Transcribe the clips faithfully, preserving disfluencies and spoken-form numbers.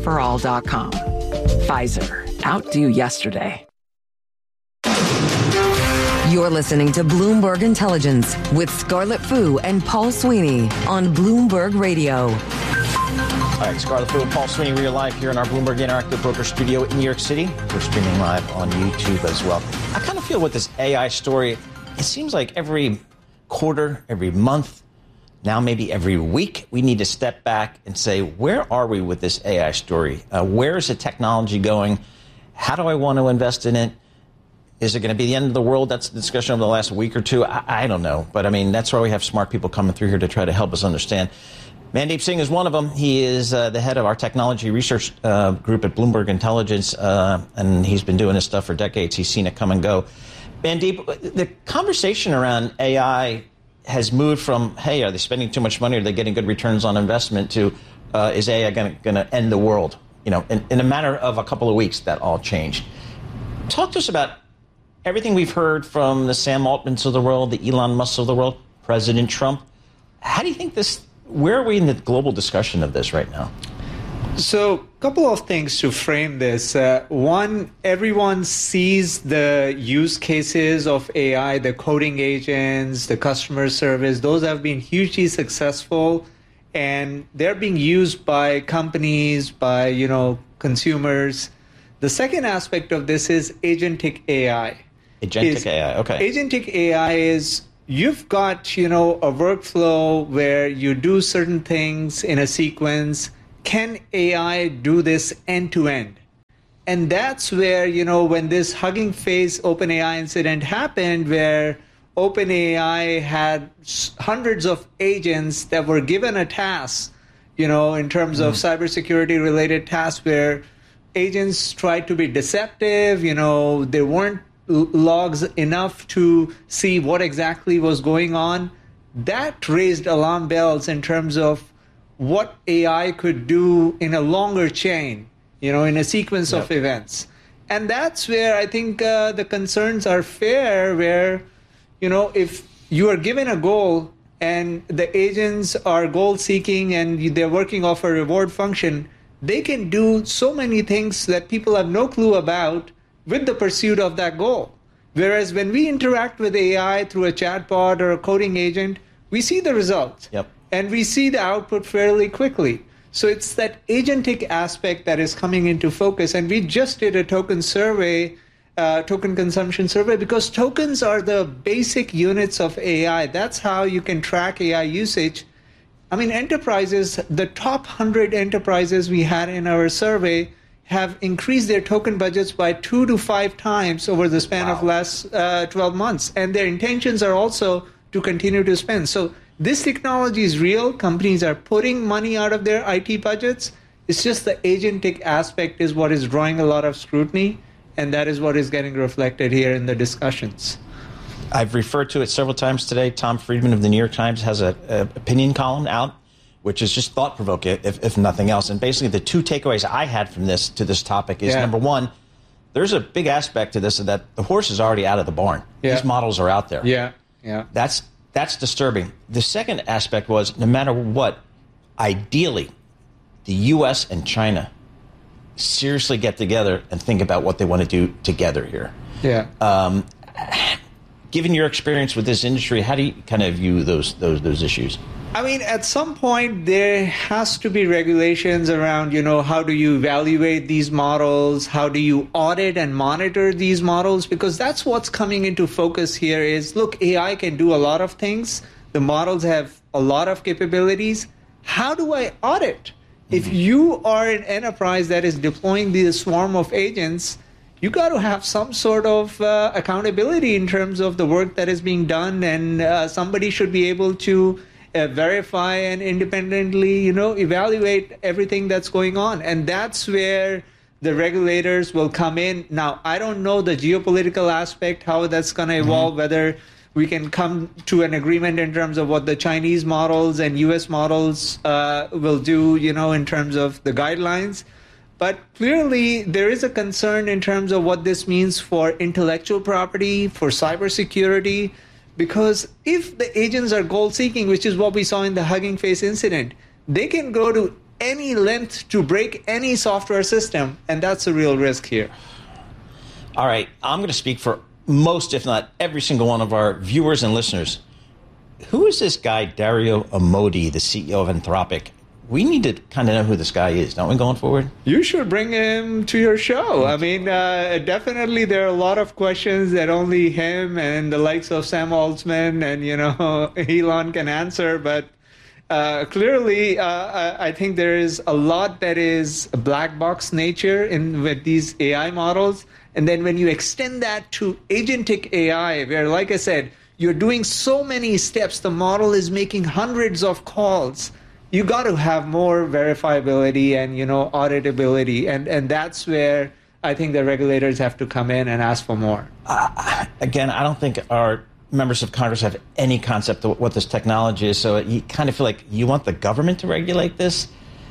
for all dot com. Pfizer, outdo yesterday. You're listening to Bloomberg Intelligence with Scarlett Fu and Paul Sweeney on Bloomberg Radio. All right, Scarlett Fu and Paul Sweeney, we are live here in our Bloomberg Interactive Broker studio in New York City. We're streaming live on YouTube as well. I kind of feel with this A I story, it seems like every quarter, every month, now maybe every week, we need to step back and say, where are we with this A I story? Uh, where is the technology going? How do I want to invest in it? Is it going to be the end of the world? That's the discussion over the last week or two. I, I don't know. But, I mean, that's why we have smart people coming through here to try to help us understand. Mandeep Singh is one of them. He is uh, the head of our technology research uh, group at Bloomberg Intelligence, uh, and he's been doing this stuff for decades. He's seen it come and go. Mandeep, the conversation around A I has moved from, hey, are they spending too much money? Are they getting good returns on investment? To, uh, is A I going to end the world? You know, in, in a matter of a couple of weeks, that all changed. Talk to us about everything we've heard from the Sam Altmans of the world, the Elon Musks of the world, President Trump. How do you think this, where are we in the global discussion of this right now? So a couple of things to frame this. Uh, one, everyone sees the use cases of A I, the coding agents, the customer service. Those have been hugely successful, and they're being used by companies, by, you know, consumers. The second aspect of this is agentic A I. Agentic A I, okay. Agentic A I is you've got, you know, a workflow where you do certain things in a sequence. Can A I do this end to end? And that's where, you know, when this Hugging Face OpenAI incident happened, where OpenAI had hundreds of agents that were given a task, you know, in terms mm. of cybersecurity related tasks, where agents tried to be deceptive, you know, they weren't logs enough to see what exactly was going on. That raised alarm bells in terms of what A I could do in a longer chain, you know, in a sequence yep. of events. And that's where I think uh, the concerns are fair, where, you know, if you are given a goal and the agents are goal seeking and they're working off a reward function, they can do so many things that people have no clue about with the pursuit of that goal. Whereas when we interact with A I through a chatbot or a coding agent, we see the results. Yep. And we see the output fairly quickly. So it's that agentic aspect that is coming into focus. And we just did a token survey, uh, token consumption survey, because tokens are the basic units of A I. That's how you can track A I usage. I mean, enterprises, the top one hundred enterprises we had in our survey have increased their token budgets by two to five times over the span wow. of last uh, twelve months. And their intentions are also to continue to spend. So this technology is real. Companies are putting money out of their I T budgets. It's just the agentic aspect is what is drawing a lot of scrutiny. And that is what is getting reflected here in the discussions. I've referred to it several times today. Tom Friedman of the New York Times has an opinion column out, which is just thought-provoking, if, if nothing else. And basically the two takeaways I had from this to this topic is, yeah. number one, there's a big aspect to this that the horse is already out of the barn. Yeah. These models are out there. Yeah, yeah. That's, that's disturbing. The second aspect was, no matter what, ideally, the U S and China seriously get together and think about what they want to do together here. Yeah. Um, given your experience with this industry, how do you kind of view those those those issues? I mean, at some point, there has to be regulations around, you know, how do you evaluate these models? How do you audit and monitor these models? Because that's what's coming into focus here is, look, A I can do a lot of things. The models have a lot of capabilities. How do I audit? Mm-hmm. If you are an enterprise that is deploying this swarm of agents, you got to have some sort of uh, accountability in terms of the work that is being done, and uh, somebody should be able to uh, verify and independently, you know, evaluate everything that's going on. And that's where the regulators will come in. Now, I don't know the geopolitical aspect, how that's going to evolve, mm-hmm. whether we can come to an agreement in terms of what the Chinese models and U S models uh, will do, you know, in terms of the guidelines. But clearly, there is a concern in terms of what this means for intellectual property, for cybersecurity, because if the agents are goal-seeking, which is what we saw in the Hugging Face incident, they can go to any length to break any software system, and that's a real risk here. All right, I'm going to speak for most, if not every single one of our viewers and listeners. Who is this guy, Dario Amodei, the C E O of Anthropic? We need to kind of know who this guy is, don't we, going forward? You should bring him to your show. I mean, uh, definitely there are a lot of questions that only him and the likes of Sam Altman and, you know, Elon can answer. But uh, clearly, uh, I think there is a lot that is a black box nature in with these A I models. And then when you extend that to agentic A I, where, like I said, you're doing so many steps, the model is making hundreds of calls. You got to have more verifiability and, you know, auditability. And, and that's where I think the regulators have to come in and ask for more. Uh, again, I don't think our members of Congress have any concept of what this technology is. So you kind of feel like you want the government to regulate this?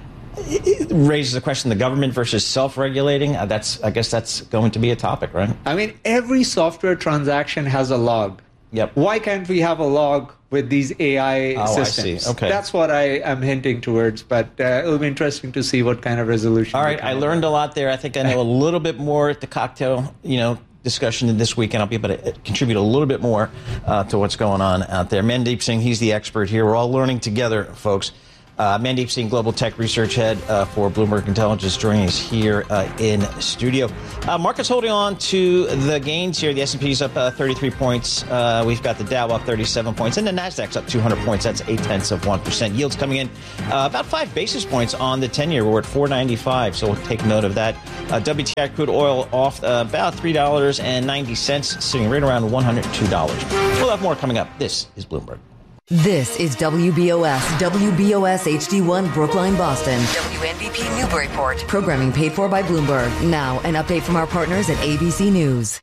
It raises the question, the government versus self-regulating. Uh, that's, I guess that's going to be a topic, right? I mean, every software transaction has a log. Yep. Why can't we have a log with these A I oh, systems? I see. Okay. That's what I am hinting towards, but uh, it'll be interesting to see what kind of resolution. All right, I learned a lot there. I think I know a little bit more at the cocktail, you know, discussion this weekend. I'll be able to contribute a little bit more uh, to what's going on out there. Mandeep Singh, he's the expert here. We're all learning together, folks. Uh, Mandeep Singh, Global Tech Research Head uh, for Bloomberg Intelligence, joining us here uh, in studio. Uh, markets holding on to the gains here. The S and P is up uh, thirty-three points. Uh, we've got the Dow up thirty-seven points, and the Nasdaq's up two hundred points. That's eight tenths of one percent. Yields coming in uh, about five basis points on the ten-year. We're at four ninety-five, so we'll take note of that. Uh, W T I crude oil off uh, about three dollars and ninety cents, sitting right around one hundred two dollars. We'll have more coming up. This is Bloomberg. This is W B O S, W B O S H D one Brookline, Boston. W N B P Newburyport. Programming paid for by Bloomberg. Now, an update from our partners at A B C News.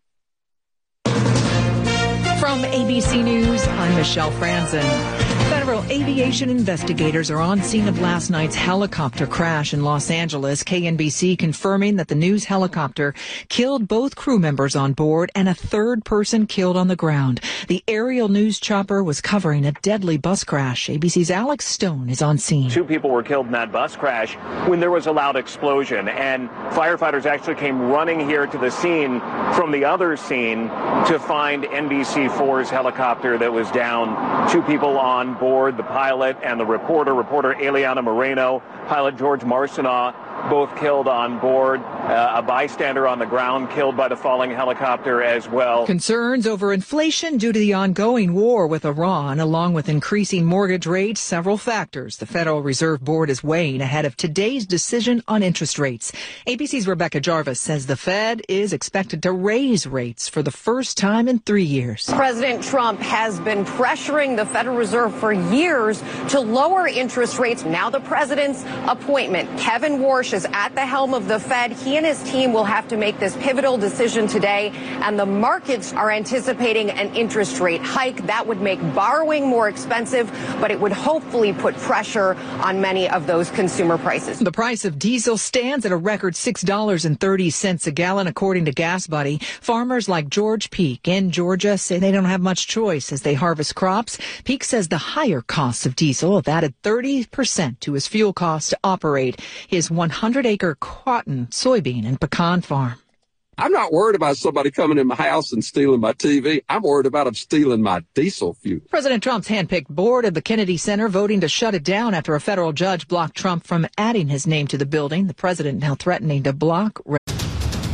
From A B C News, I'm Michelle Franzen. Federal aviation investigators are on scene of last night's helicopter crash in Los Angeles. K N B C confirming that the news helicopter killed both crew members on board and a third person killed on the ground. The aerial news chopper was covering a deadly bus crash. A B C's Alex Stone is on scene. Two people were killed in that bus crash when there was a loud explosion, and firefighters actually came running here to the scene from the other scene to find N B C four's helicopter that was down. Two people on board, the pilot and the reporter, reporter Eliana Moreno, pilot George Marcinaw, both killed on board. Uh, a bystander on the ground killed by the falling helicopter as well. Concerns over inflation due to the ongoing war with Iran, along with increasing mortgage rates, several factors the Federal Reserve Board is weighing ahead of today's decision on interest rates. A B C's Rebecca Jarvis says the Fed is expected to raise rates for the first time in three years. President Trump has been pressuring the Federal Reserve for years to lower interest rates. Now the president's appointment, Kevin Warsh, is at the helm of the Fed. He and his team will have to make this pivotal decision today, and the markets are anticipating an interest rate hike. That would make borrowing more expensive, but it would hopefully put pressure on many of those consumer prices. The price of diesel stands at a record six dollars and thirty cents a gallon, according to Gas Buddy. Farmers like George Peak in Georgia say they don't have much choice as they harvest crops. Peak says the higher costs of diesel have added thirty percent to his fuel costs to operate his one hundred acre cotton, soybean, and pecan farm. I'm not worried about somebody coming in my house and stealing my T V. I'm worried about them stealing my diesel fuel. President Trump's handpicked board of the Kennedy Center voting to shut it down after a federal judge blocked Trump from adding his name to the building. The president now threatening to block